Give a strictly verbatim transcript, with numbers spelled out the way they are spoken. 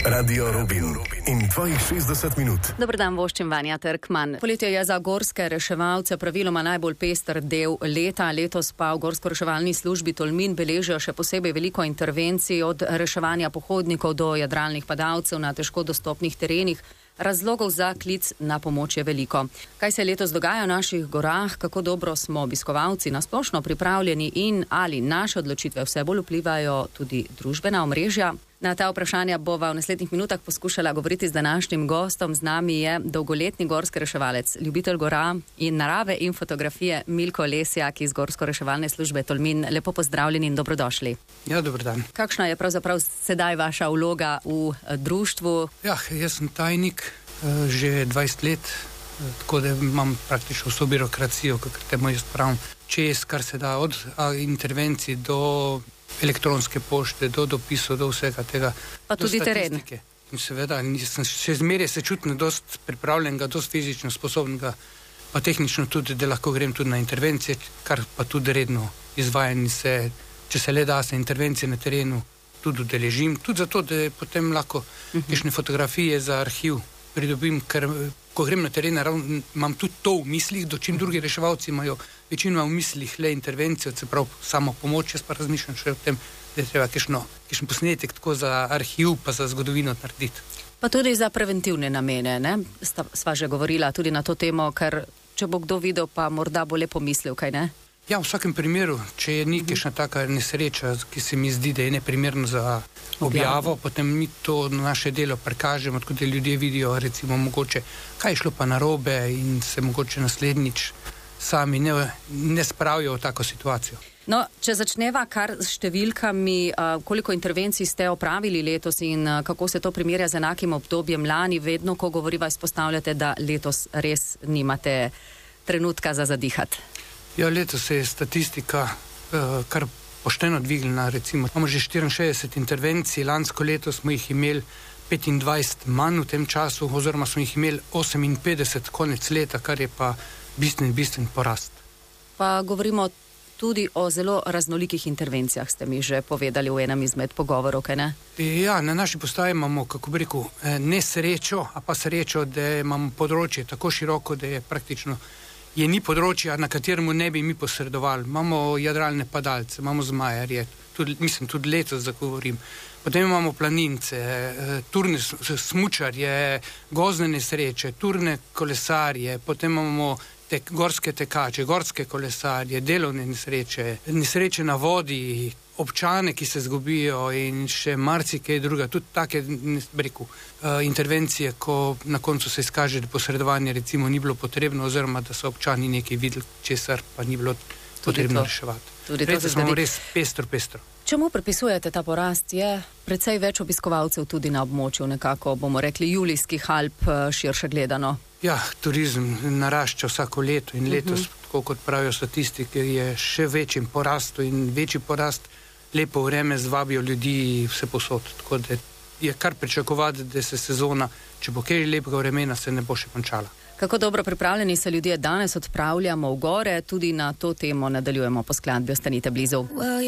Radio Rubin in tvojih šestdeset minut. Dober dan, voščim Vanja Trkman. Poletje je za gorske reševalce praviloma najbolj pester del leta. Letos pa v gorsko-reševalni službi Tolmin beležijo še posebej veliko intervencij, od reševanja pohodnikov do jadralnih padalcev na težko dostopnih terenih. Razlogov za klic na pomoč je veliko. Kaj se letos dogaja v naših gorah, kako dobro smo obiskovalci nasplošno pripravljeni in ali naše odločitve vse bolj vplivajo tudi družbena omrežja? Na ta vprašanja bova v naslednjih minutah poskušala govoriti z današnjim gostom. Z nami je dolgoletni gorski reševalec, ljubitelj gora in narave in fotografije Milko Lesjak iz gorsko-reševalne službe Tolmin. Lepo pozdravljeni in dobrodošli. Ja, dober dan. Kakšna je pravzaprav sedaj vaša vloga v društvu? Ja, jaz sem tajnik uh, že dvajset let, uh, tako da imam praktično vso birokracijo, kakor temu jaz pravim, čez, kar se da, od uh, intervencij do elektronske pošte, do dopisov, do vsega tega. Pa tudi teren. In seveda, nisem še zmeraj se čutim dost pripravljenega, dost fizično sposobnega, pa tehnično tudi, da lahko grem tudi na intervencije, kar pa tudi redno izvajanje se, če se le da, se intervencije na terenu tudi udeležim, tudi zato, da potem lahko uh-huh. kakšne fotografije za arhiv pridobim, ker ko grem na teren, imam tudi to v mislih, dočim drugi reševalci imajo večino v mislih le intervencijo, se pravi samo pomoč, jaz pa razmišljam še o tem, da je treba kakšen posnetek tako za arhiv pa za zgodovino narediti. Pa tudi za preventivne namene, ne? Sta, sva že govorila tudi na to temo, ker če bo kdo videl, pa morda bo le pomislil, kaj ne? Ja, v vsakem primeru, če je ni kakšna taka nesreča, ki se mi zdi, da je neprimerno za objavo, objavo, potem mi to naše delo prikažemo, tako da ljudje vidijo, recimo, mogoče, kaj je šlo pa narobe in se mogoče naslednjič sami ne, ne spravijo v tako situacijo. No, če začneva kar s številkami, koliko intervencij ste opravili letos in kako se to primerja z enakim obdobjem lani, vedno, ko govoriva, izpostavljate, da letos res nimate trenutka za zadihati. Ja, letos se je statistika uh, kar pošteno dvignila, recimo. Imamo že štiriinšestdeset intervencij, lansko leto smo jih imeli petindvajset manj v tem času, oziroma smo jih imeli oseminpetdeset konec leta, kar je pa bistven, bistven porast. Pa govorimo tudi o zelo raznolikih intervencijah, ste mi že povedali v enem izmed pogovorov, kaj ne? Ja, na naši postaji imamo, kako bi rekel, nesrečo, a pa srečo, da imamo področje tako široko, da je praktično je ni področja, na kateremu ne bi mi posredovali. Imamo jadralne padalce, imamo zmajarje, tudi, mislim, tudi letos zagovorim. Potem imamo planince, turne smučarje, gozdne nesreče, turne kolesarje, potem imamo tek, gorske tekače, gorske kolesarje, delovne nesreče, nesreče na vodi, občane, ki se zgubijo in še marsikaj druga, tudi take, reku, uh, intervencije, ko na koncu se izkaže, da posredovanje recimo ni bilo potrebno, oziroma da so občani nekaj videli, česar pa ni bilo potrebno reševati. Res smo res pestro, pestro. Čemu pripisujete ta porast? Je precej več obiskovalcev tudi na območju nekako, bomo rekli, Julijskih Alp, širše gledano? Ja, turizem narašča vsako leto in letos, uh-huh. tako kot pravijo statistike, je še večjim porastu in večji porast. Lepo vreme zvabijo ljudi vse posod, tako da je kar pričakovati, da se sezona, če bo kaj lepega vremena, se ne bo še končala. Kako dobro pripravljeni se ljudje danes odpravljamo v gore, tudi na to temo nadaljujemo po skladbi, ostanite blizu.